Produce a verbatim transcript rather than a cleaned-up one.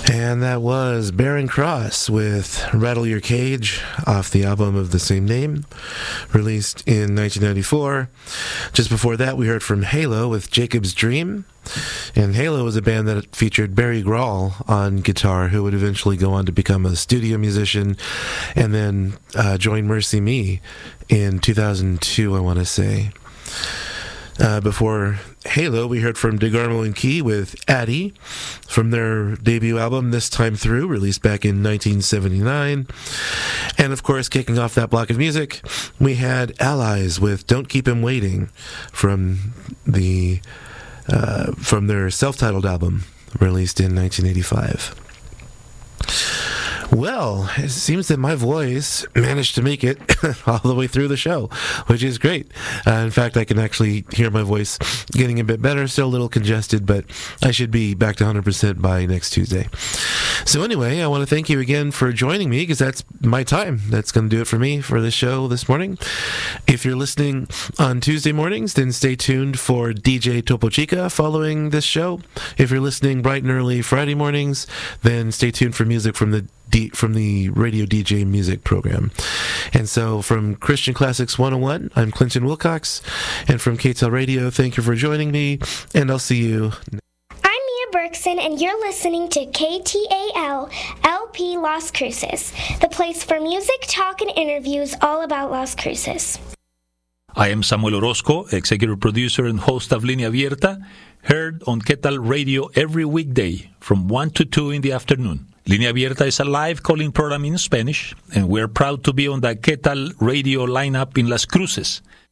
And that was Barren Cross with Rattle Your Cage off the album of the same name, released in nineteen ninety-four. Just before that, we heard from Halo with Jacob's Dream. And Halo was a band that featured Barry Grawl on guitar, who would eventually go on to become a studio musician and then uh, join Mercy Me in two thousand two, I want to say. Uh, before Halo, we heard from DeGarmo and Key with Addie from their debut album, This Time Through, released back in nineteen seventy-nine. And of course, kicking off that block of music, we had Allies with Don't Keep Him Waiting from the uh, from their self-titled album, released in nineteen eighty-five. Well, it seems that my voice managed to make it all the way through the show, which is great. Uh, in fact, I can actually hear my voice getting a bit better, still a little congested, but I should be back to one hundred percent by next Tuesday. So anyway, I want to thank you again for joining me, because that's my time. That's going to do it for me for this show this morning. If you're listening on Tuesday mornings, then stay tuned for D J Topo Chica following this show. If you're listening bright and early Friday mornings, then stay tuned for music from the D- from the Radio D J Music program. And so from Christian Classics one oh one, I'm Clinton Wilcox, and from K T E L Radio, thank you for joining me, and I'll see you. I'm Mia Berkson, and you're listening to K T A L L P Las Cruces, the place for music, talk, and interviews all about Las Cruces. I am Samuel Orozco, executive producer and host of Línea Abierta, heard on K T E L Radio every weekday from one to two in the afternoon. Línea Abierta is a live calling program in Spanish, and we're proud to be on the K T E L Radio lineup in Las Cruces.